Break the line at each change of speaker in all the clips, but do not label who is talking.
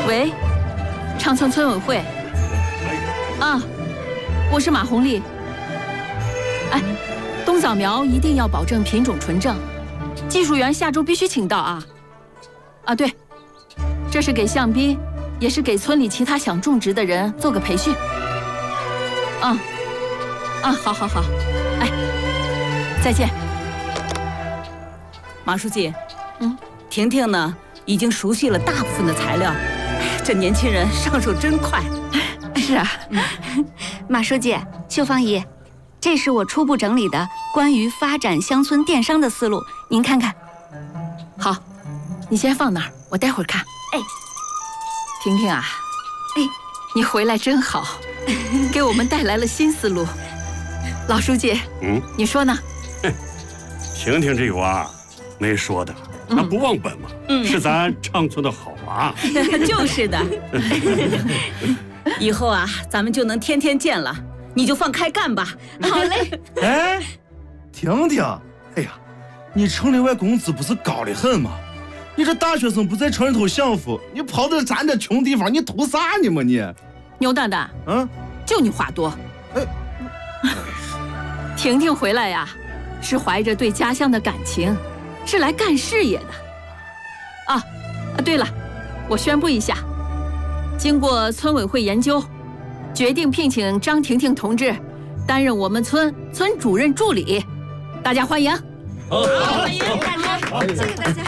喂，长村村委会。啊，我是马红丽。哎，冬枣苗一定要保证品种纯正，技术员下周必须请到啊。啊，对，这是给向斌，也是给村里其他想种植的人做个培训。好好好，哎，再见。
马书记，婷婷呢已经熟悉了大部分的材料，这年轻人上手真快。
是啊，
马书记、秀芳姨，这是我初步整理的关于发展乡村电商的思路，您看看。
好，你先放那儿，我待会儿看。
哎，
婷婷啊，
哎，
你回来真好，给我们带来了新思路。老书记，你说呢？
婷婷这娃没说的，她不忘本嘛，是咱长村的好娃。
就是的。以后啊，咱们就能天天见了，你就放开干吧。
好嘞。
哎，婷婷，哎呀，你城里外工资不是高得很吗？你这大学生不在城里头享福，你跑到咱这穷地方，你图啥呢嘛你？
牛蛋蛋，就你话多。婷婷回来呀，是怀着对家乡的感情，是来干事业的。对了，我宣布一下，经过村委会研究，决定聘请张婷婷同志担任我们村主任助理，大家欢迎。
好，欢迎大家，谢谢大家。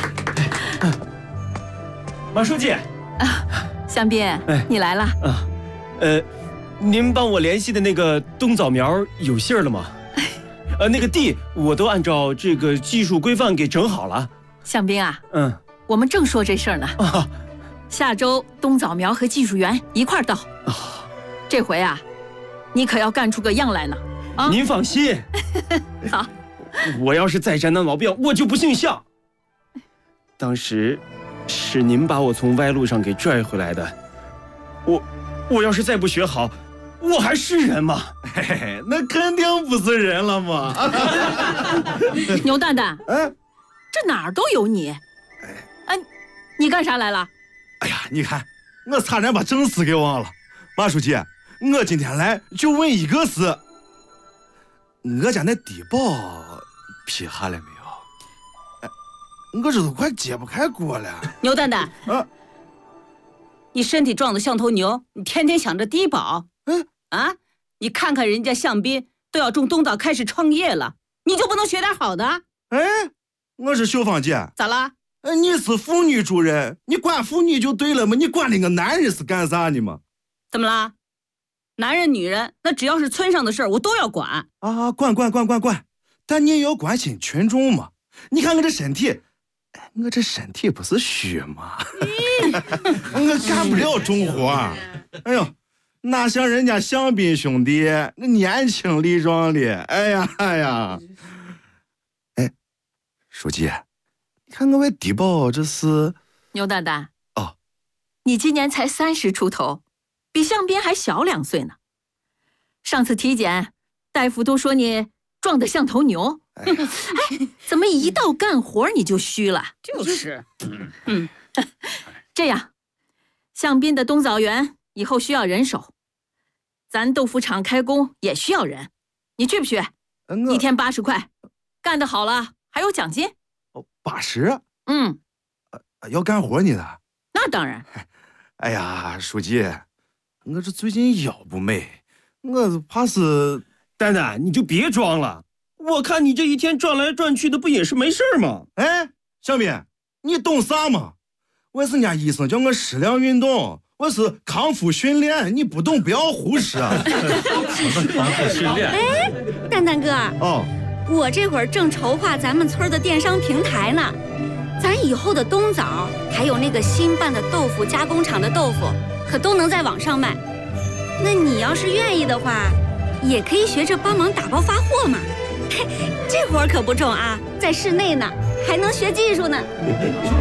马书记，
向斌，你来了。
您帮我联系的那个冬枣苗有信儿了吗？那个地我都按照这个技术规范给整好了。
向斌啊，我们正说这事儿呢。下周冬枣苗和技术员一块儿到。这回啊，你可要干出个样来呢。
您放心。
好，
我要是再沾那毛病，我就不姓向。当时是您把我从歪路上给拽回来的。我要是再不学好，我还是人吗？
嘿嘿，那肯定不是人了嘛。
牛蛋蛋，这哪儿都有你。你干啥来了？
哎呀，你看，我差点把正事给忘了。马书记，我今天来就问一个事，我家那低保批下来没有？我这都快揭不开锅了。
牛蛋蛋，你身体壮得像头牛，你天天想着低保，你看看人家向斌都要种冬枣开始创业了，你就不能学点好的？
我是秀芳姐。
咋了？
你是妇女主任，你管妇女就对了嘛，你管那个男人是干啥呢嘛？
怎么啦？男人女人，那只要是村上的事儿，我都要管。
管，但你也要关心群众嘛。你看我这身体，我这身体不是虚吗？我干不了重活。哎呦，哪像人家向斌兄弟，那年轻力壮的。哎呀，书记，你看我为低保这是。
牛蛋蛋，你今年才30出头，比向斌还小2岁呢。上次体检，大夫都说你壮得像头牛。怎么一到干活你就虚了？
就是，
这样，向斌的冬枣园以后需要人手，咱豆腐厂开工也需要人，你去不去？一天80块，干得好了还有奖金。
80？要干活你的？
那当然。
哎呀，书记，我这最近腰不美，我怕是。
蛋蛋，你就别装了，我看你这一天转来转去的，不也是没事吗？
小斌，你懂啥吗？我是人家医生叫我适量运动，我是康复训练，你不懂不要忽视啊。
康复训练。
蛋蛋哥，我这会儿正筹划咱们村的电商平台呢，咱以后的冬枣还有那个新办的豆腐加工厂的豆腐，可都能在网上卖。那你要是愿意的话，也可以学着帮忙打包发货嘛。这活可不重啊，在室内呢，还能学技术呢。